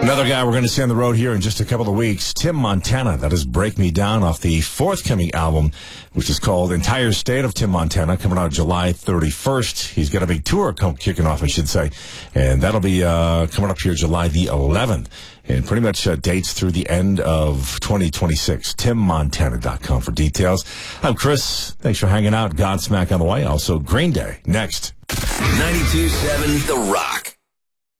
Another guy we're going to see on the road here in just a couple of weeks, Tim Montana. That is Break Me Down off the forthcoming album, which is called Entire State of Tim Montana, coming out July 31st. He's got a big tour kicking off, I should say. And that'll be coming up here July the 11th. And pretty much dates through the end of 2026. TimMontana.com for details. I'm Chris. Thanks for hanging out. Godsmack on the way. Also, Green Day next. 92.7 The Rock.